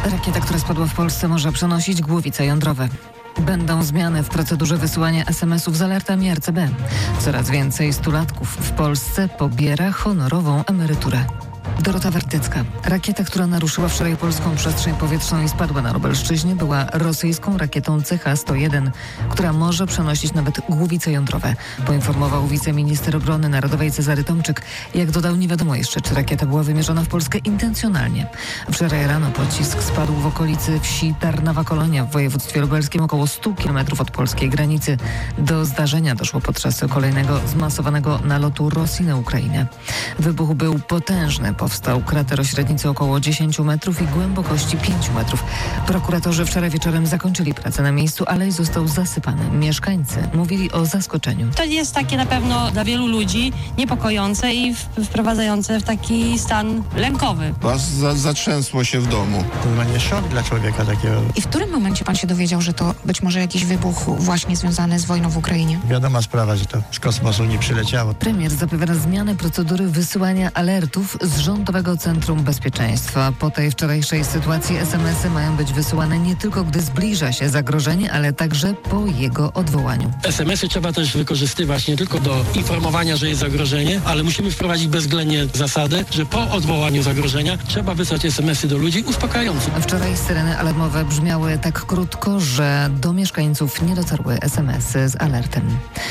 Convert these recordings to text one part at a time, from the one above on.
Rakieta, która spadła w Polsce, może przenosić głowice jądrowe. Będą zmiany w procedurze wysyłania SMS-ów z alertami RCB. Coraz więcej stulatków w Polsce pobiera honorową emeryturę. Dorota Wertycka. Rakieta, która naruszyła wczoraj polską przestrzeń powietrzną i spadła na Lubelszczyźnie, była rosyjską rakietą CH-101, która może przenosić nawet głowice jądrowe, poinformował wiceminister obrony narodowej Cezary Tomczyk. Jak dodał, nie wiadomo jeszcze, czy rakieta była wymierzona w Polskę intencjonalnie. Wczoraj rano pocisk spadł w okolicy wsi Tarnawa-Kolonia w województwie lubelskim, około 100 km od polskiej granicy. Do zdarzenia doszło podczas kolejnego zmasowanego nalotu Rosji na Ukrainę. Wybuch był potężny. Powstał krater o średnicy około 10 metrów i głębokości 5 metrów. Prokuratorzy wczoraj wieczorem zakończyli pracę na miejscu, ale został zasypany. Mieszkańcy mówili o zaskoczeniu. To jest takie na pewno dla wielu ludzi niepokojące i wprowadzające w taki stan lękowy. Zatrzęsło się w domu. Normalnie szok dla człowieka takiego. I w którym momencie pan się dowiedział, że to być może jakiś wybuch właśnie związany z wojną w Ukrainie? Wiadoma sprawa, że to z kosmosu nie przyleciało. Premier zapowiada zmianę procedury wysyłania alertów z Rządowego Centrum Bezpieczeństwa. Po tej wczorajszej sytuacji SMS-y mają być wysyłane nie tylko, gdy zbliża się zagrożenie, ale także po jego odwołaniu. SMS-y trzeba też wykorzystywać nie tylko do informowania, że jest zagrożenie, ale musimy wprowadzić bezwzględnie zasadę, że po odwołaniu zagrożenia trzeba wysłać SMS-y do ludzi uspokajające. Wczoraj syreny alarmowe brzmiały tak krótko, że do mieszkańców nie dotarły SMS-y z alertem.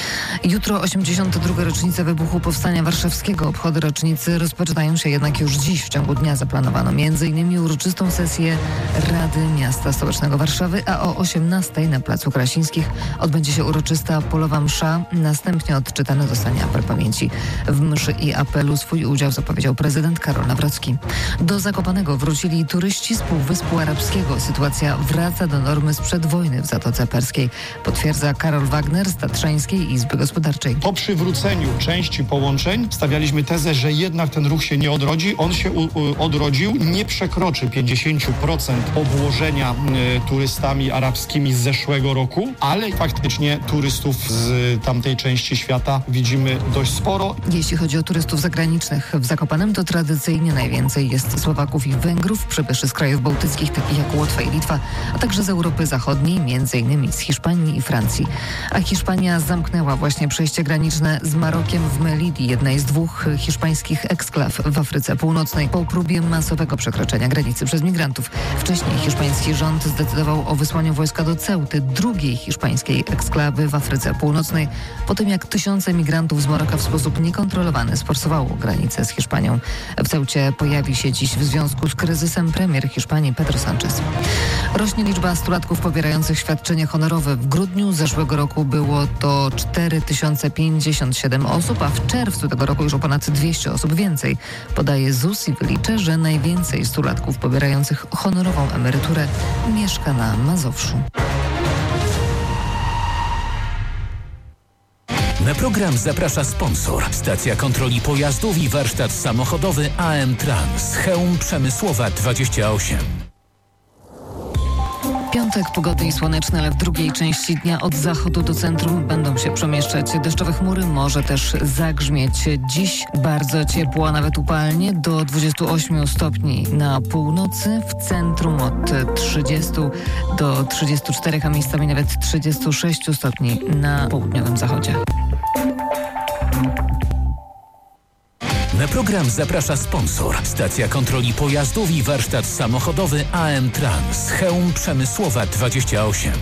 Jutro 82. rocznica wybuchu Powstania Warszawskiego. Obchody rocznicy rozpoczynają się jednak już dziś. W ciągu dnia zaplanowano m.in. uroczystą sesję Rady Miasta Stołecznego Warszawy, a o 18:00 na Placu Krasińskich odbędzie się uroczysta polowa msza. Następnie odczytany zostanie apel pamięci. W mszy i apelu swój udział zapowiedział prezydent Karol Nawrocki. Do Zakopanego wrócili turyści z Półwyspu Arabskiego. Sytuacja wraca do normy sprzed wojny w Zatoce Perskiej, potwierdza Karol Wagner z Tatrzańskiej Izby Gospodarczej. Po przywróceniu części połączeń stawialiśmy tezę, że jednak ten ruch się nie odrodzi. On się odrodził, nie przekroczy 50% obłożenia turystami arabskimi z zeszłego roku, ale faktycznie turystów z tamtej części świata widzimy dość sporo. Jeśli chodzi o turystów zagranicznych, w Zakopanem to tradycyjnie najwięcej jest Słowaków i Węgrów, przybyszy z krajów bałtyckich takich jak Łotwa i Litwa, a także z Europy Zachodniej, m.in. z Hiszpanii i Francji. A Hiszpania zamknęła właśnie przejście graniczne z Marokiem w Melili, jednej z dwóch hiszpańskich eksklaw w Afryce Północnej, po próbie masowego przekroczenia granicy przez migrantów. Wcześniej hiszpański rząd zdecydował o wysłaniu wojska do Ceuty, drugiej hiszpańskiej eksklawy w Afryce Północnej, po tym jak tysiące migrantów z Maroka w sposób niekontrolowany sforsowało granicę z Hiszpanią. W Ceucie pojawi się dziś w związku z kryzysem premier Hiszpanii Pedro Sánchez. Rośnie liczba stulatków pobierających świadczenie honorowe. W grudniu zeszłego roku było to 4057 osób, a w czerwcu tego roku już o ponad 200 osób więcej. Podaje ZUS i wylicza, że najwięcej stulatków pobierających honorową emeryturę mieszka na Mazowszu. Na program zaprasza sponsor. Stacja kontroli pojazdów i warsztat samochodowy AM Trans. Chełm Przemysłowa 28. Piątek pogodny i słoneczny, ale w drugiej części dnia od zachodu do centrum będą się przemieszczać deszczowe chmury, może też zagrzmieć. Dziś bardzo ciepło, a nawet upalnie, do 28 stopni na północy, w centrum od 30 do 34, a miejscami nawet 36 stopni na południowym zachodzie. Na program zaprasza sponsor. Stacja kontroli pojazdów i warsztat samochodowy AM Trans. Chełm Przemysłowa 28.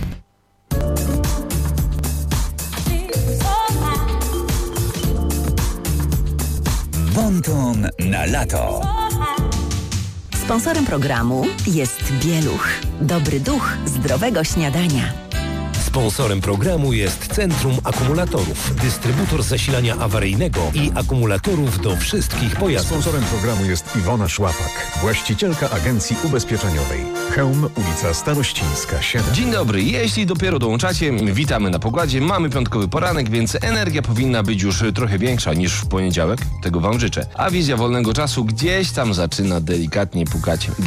Bonton na lato. Sponsorem programu jest Bieluch. Dobry duch zdrowego śniadania. Sponsorem programu jest Centrum Akumulatorów, dystrybutor zasilania awaryjnego i akumulatorów do wszystkich pojazdów. Sponsorem programu jest Iwona Szłapak, właścicielka agencji ubezpieczeniowej. Chełm, ulica Starościńska 7. Dzień dobry, jeśli dopiero dołączacie, witamy na pokładzie. Mamy piątkowy poranek, więc energia powinna być już trochę większa niż w poniedziałek. Tego wam życzę. A wizja wolnego czasu gdzieś tam zaczyna delikatnie pukać